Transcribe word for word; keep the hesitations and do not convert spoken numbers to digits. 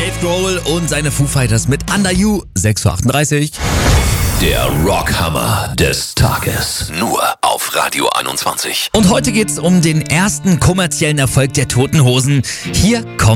Dave Grohl und seine Foo Fighters mit Under You, sechs Uhr achtunddreißig. Der Rockhammer des Tages. Nur auf Radio einundzwanzig. Und heute geht's um den ersten kommerziellen Erfolg der Toten Hosen. Hier kommt